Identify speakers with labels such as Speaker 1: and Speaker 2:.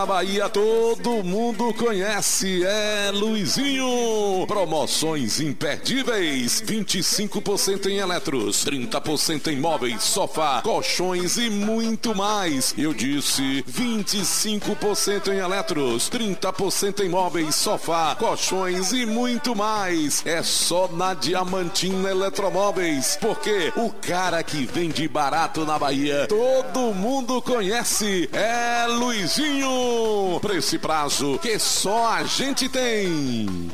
Speaker 1: A Bahia todo mundo conhece, é Luizinho. Promoções imperdíveis, 25% em eletros, 30% em móveis, sofá, colchões e muito mais. Eu disse 25% em eletros, 30% em móveis, sofá, colchões e muito mais. É só na Diamantina Eletromóveis, porque o cara que vende barato na Bahia, todo mundo conhece, é Luizinho. Preço e prazo que só a gente tem.